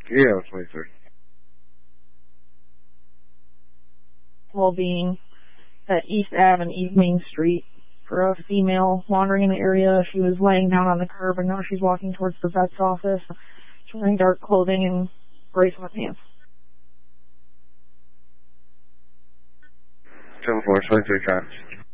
Yeah, 23. Well-being at East Ave and East Main Street for a female wandering in the area. She was laying down on the curb, and now she's walking towards the vet's office. She's wearing dark clothing and gray sweatpants. 10-4, 23 times.